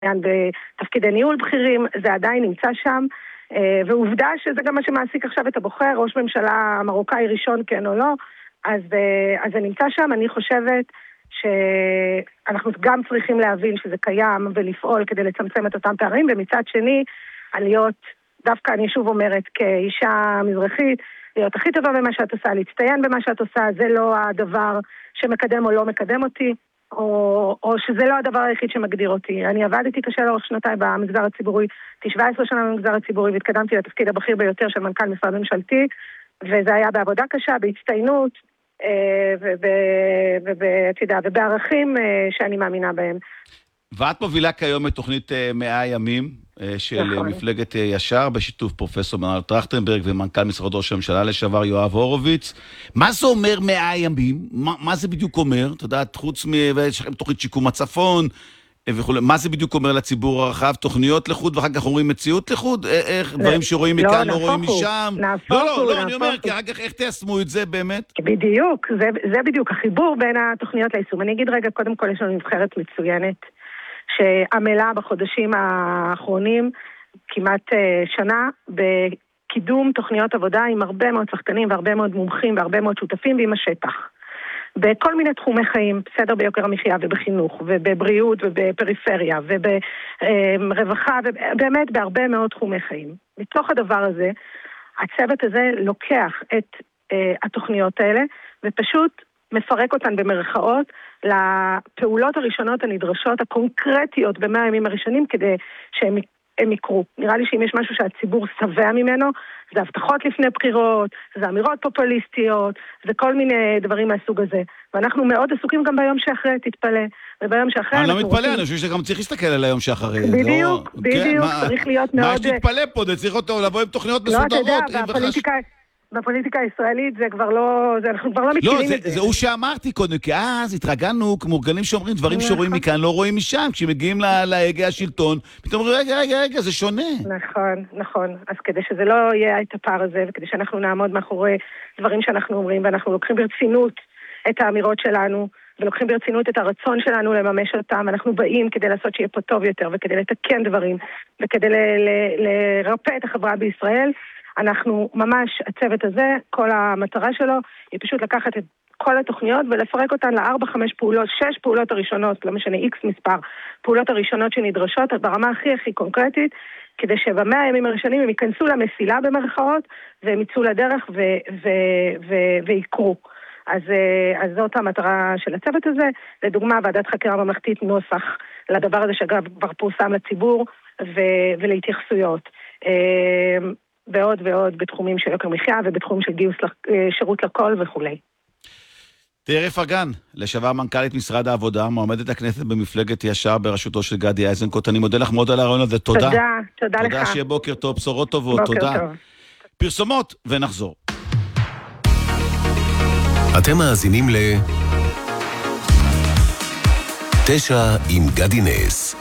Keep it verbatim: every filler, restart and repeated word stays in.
בתפקידי ניהול בכירים, זה עדיין נמצא שם, ועובדה שזה גם מה שמעסיק עכשיו את הבוחר, ראש ממשלה מרוקאי ראשון כן או לא, אז, אז זה נמצא שם. אני חושבת שאנחנו גם צריכים להבין שזה קיים ולפעול כדי לצמצם את אותם פערים, ומצד שני, עליות, דווקא אני שוב אומרת כאישה מזרחית, להיות הכי טובה במה שאת עושה, להצטיין במה שאת עושה, זה לא הדבר שמקדם או לא מקדם אותי, או, או שזה לא הדבר היחיד שמגדיר אותי. אני עבדתי קשה לאורך שנותיי במגזר הציבורי, שבע עשרה שנה במגזר הציבורי, והתקדמתי לתפקיד הבכיר ביותר של מנכ"ל משרד ממשלתי, וזה היה בעבודה קשה, בהצטיינות, ובערכים שאני מאמינה בהם. ואת מובילה כיום את תוכנית מאה ימים של מפלגת ישר, בשיתוף פרופסור מנואל טרכטנברג ומנכ"ל משרד ראש הממשלה לשעבר יואב הורוביץ. מה זה אומר מאה ימים? מה, מה זה בדיוק אומר? אתה יודעת, חוץ מתוכנית שיקום הצפון וכו', מה זה בדיוק אומר לציבור הרחב? תוכניות לחוד ואחר כך אומרים מציאות לחוד? איך דברים שרואים מכאן לא רואים משם? לא, לא, לא, אני אומר, כי אחר כך איך תיישמו את זה באמת? בדיוק, זה, זה בדיוק החיבור בין התוכניות ליישום. אני אגיד רגע, קודם כל יש לנו נבחרת מצוינת, שעמלה בחודשים האחרונים כמעט שנה בקידום תוכניות עבודה עם הרבה מאוד שחקנים והרבה מאוד מומחים והרבה מאוד שותפים ועם השטח. בכל מיני תחומי חיים, בסדר ביוקר המחיה ובחינוך ובבריאות ובפריפריה וברווחה ובאמת בהרבה מאוד תחומי חיים. מתוך הדבר הזה, הצוות הזה לוקח את uh, התוכניות האלה ופשוט מפרק אותן במרכאות לפעולות הראשונות הנדרשות, הקונקרטיות במאה הימים הראשונים כדי שהם הם יקרו. נראה לי שאם יש משהו שהציבור שבע ממנו, זה הבטחות לפני בחירות, זה אמירות פופוליסטיות, זה כל מיני דברים מהסוג הזה. ואנחנו מאוד עסוקים גם ביום שאחרי, תתפלא. וביום שאחרי אני לא מתפלא, אני חושב שגם צריך להסתכל על היום שאחרי. בדיוק, בדיוק, צריך להיות מאוד... מה יש להתפלא פה? זה צריך לבוא עם תוכניות מסודרות. לא, אתה יודע, והפוליטיקה... בפוליטיקה הישראלית זה כבר לא, זה, אנחנו כבר לא מכירים לא, זה, את זה. זה הוא שאמרתי קודם, כי אז התרגלנו כמורגלים שאומרים דברים שרואים מכאן, לא רואים משם, כשמגיעים להגה השלטון, פתאום אומרים, רגע, רגע, רגע, זה שונה. נכון, נכון. אז כדי שזה לא יהיה את הפער הזה, וכדי שאנחנו נעמוד מאחורי דברים שאנחנו אומרים, ואנחנו לוקחים ברצינות את האמירות שלנו, ולוקחים ברצינות את הרצון שלנו לממש אותם, ואנחנו באים כדי לעשות שיהיה פה טוב יותר, וכדי לתקן דברים, וכדי ל- ל- לרפא את החברה בישראל, אנחנו ממש, הצוות הזה, כל המטרה שלו היא פשוט לקחת את כל התוכניות ולפרק אותן לארבע, חמש פעולות, שש פעולות הראשונות, לא משנה, איקס מספר, פעולות הראשונות שנדרשות ברמה הכי הכי קונקרטית, כדי שבמאה הימים הראשונים הם ייכנסו למסילה במרכאות, והם יצאו לדרך ו- ו- ו- ויקרו. אז, אז זאת המטרה של הצוות הזה. לדוגמה, ועדת חקירה ממלכתית נוסח לדבר הזה שאגב כבר פורסם לציבור ו- ולהתייחסויות. ועוד ועוד בתחומים של יוקר מחיה ובתחום של גיוס שירות לכל וכו'. תאיר איפרגן, לשעבר מנכ"לית משרד העבודה, מועמדת הכנסת במפלגת ישר בראשותו של גדי איזנקוט. אני מודה לך מאוד על הרעיון הזה. תודה. תודה, תודה לך. תודה, שיהיה בוקר טוב, בשורות טובות. בוקר תודה. טוב. פרסומות ונחזור. אתם מאזינים ל תשע עם גדי נס.